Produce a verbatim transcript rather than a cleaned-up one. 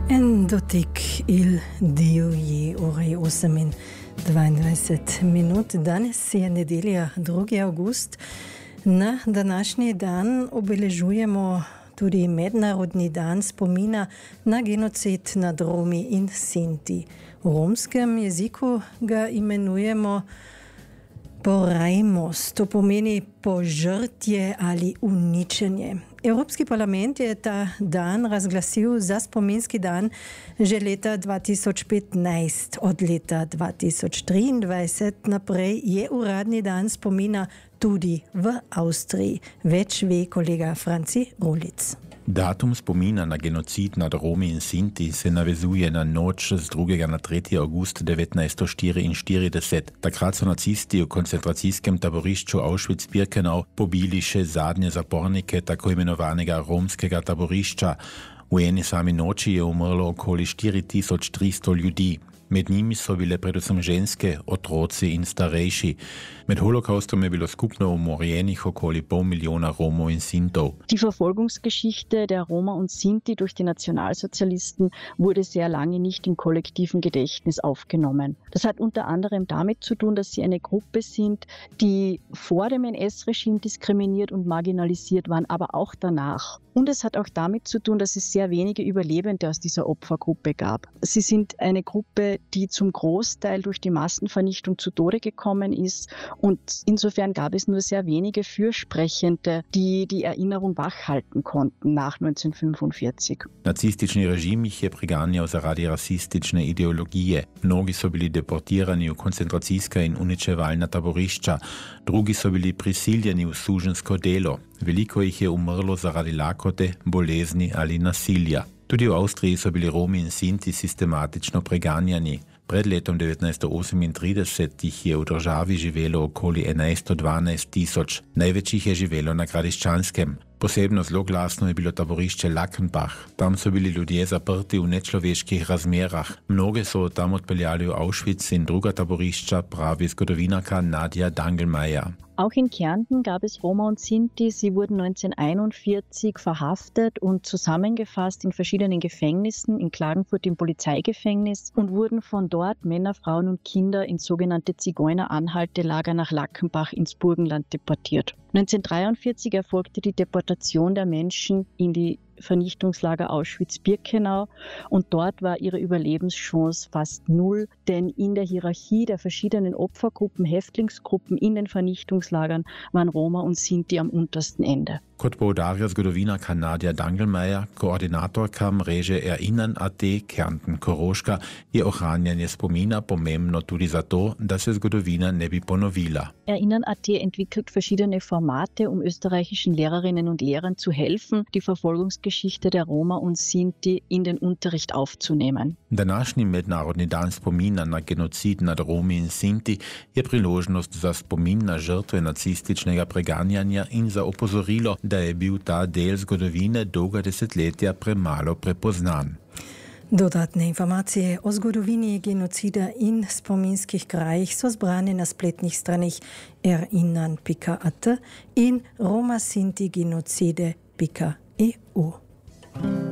En dotik il dio je ure osem in dvaindvajset minut. Danes je nedelja, drugi avgust. Na današnji dan obeležujemo tudi mednarodni dan spomina na genocid nad Romi in Sinti. V romskem jeziku ga imenujemo porajmos, to pomeni požrtje ali uničenje. Evropski parlament je ta dan razglasil za spominski dan že leta dva tisoč petnajst. Od leta dva tisoč triindvajset naprej je uradni dan spomina tudi v Avstriji. Več ve kolega Franci Rulic. Datum spomina na genocid nad Romi in Sinti se navezuje na noč z drugega na tretji avgust devetnajststo štiriinštirideset. Takrat so nacisti v koncentracijskem taborišču Auschwitz-Birkenau pobili še zadnje zapornike tako imenovanega romskega taborišča. V eni sami noči je umrlo okoli štiri tisoč tristo ljudi. Med njimi so bile predvsem ženske, otroci in starejši. Med holokaustom je bilo skupno umorjenih okoli pol milijona Romov in Sintov. Die Verfolgungsgeschichte der Roma und Sinti durch die Nationalsozialisten wurde sehr lange nicht im kollektiven Gedächtnis aufgenommen. Das hat unter anderem damit zu tun, dass sie eine Gruppe sind, die vor dem N S-Regime diskriminiert und marginalisiert waren, aber auch danach. Und es hat auch damit zu tun, dass es sehr wenige Überlebende aus dieser Opfergruppe gab. Sie sind eine Gruppe, die zum Großteil durch die Massenvernichtung zu Tode gekommen ist. Und insofern gab es nur sehr wenige Fürsprechende, die die Erinnerung wachhalten konnten nach devetnajststo petindevetdeset. Nacistični režim jih je preganjal zaradi rasistične ideologije. Mnogi so bili deportirani v koncentracijska in uničevalna taborišča, drugi so bili prisiljeni v suženjsko delo. Veliko jih je umrlo zaradi lakote, bolezni ali nasilja. Tudi v Avstriji so bili Romi in Sinti sistematično preganjani. Pred letom devetnajststo osemintrideset jih je v državi živelo okoli enajststo dvanajst tisoč. Največ jih je živelo na Gradiščanskem. Posebno zloglasno je bilo taborišče Lackenbach. Tam so bili ljudje zaprti v nečloveških razmerah. Mnoge so tam odpeljali v Auschwitz in druga taborišča, pravi zgodovinarka Nadja Dangelmeier. Auch in Kärnten gab es Roma und Sinti. Sie wurden neunzehnhunderteinundvierzig verhaftet und zusammengefasst in verschiedenen Gefängnissen, in Klagenfurt im Polizeigefängnis, und wurden von dort Männer, Frauen und Kinder in sogenannte Zigeuner-Anhaltelager nach Lackenbach ins Burgenland deportiert. neunzehnhundertdreiundvierzig erfolgte die Deportation der Menschen in die Vernichtungslager Auschwitz-Birkenau, und dort war ihre Überlebenschance fast null, denn in der Hierarchie der verschiedenen Opfergruppen, Häftlingsgruppen in den Vernichtungslagern waren Roma und Sinti am untersten Ende. Kot poudarja zgodovinarka Nadja Dangelmeier, koordinatorka mreže Erinnern.at Kärnten-Koroška, je ohranjanje spomina pomembno tudi zato, da se zgodovina ne bi ponovila. Erinnern.at entwickelt verschiedene Formate, um österreichischen Lehrerinnen und Lehrern zu helfen, die Verfolgungsgeschichte der Roma und Sinti in den Unterricht aufzunehmen. Današnji mednarodni dan spomina na genocid nad Romi in Sinti je priložnost za spomin na žrtve nacističnega preganjanja in za opozorilo, da je bil ta del zgodovine dolga desetletja premalo prepoznan. Dodatne informacije o zgodovini genocida in spominskih krajih so zbrane na spletnih straneh erinnern pika at in romasintigenocide pika eu.